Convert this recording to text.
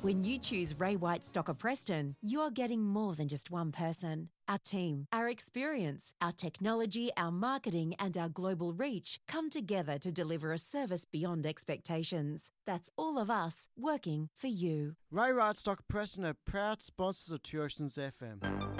When you choose Ray White Stocker Preston, you're getting more than just one person. Our team, our experience, our technology, our marketing and our global reach come together to deliver a service beyond expectations. That's all of us working for you. Ray White Stocker Preston are proud sponsors of Tuitions FM.